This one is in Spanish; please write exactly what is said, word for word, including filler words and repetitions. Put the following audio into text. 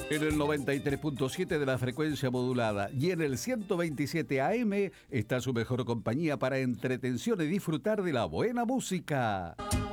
En el noventa y tres punto siete de la frecuencia modulada y en el ciento veintisiete A M está su mejor compañía para entretención y disfrutar de la buena música.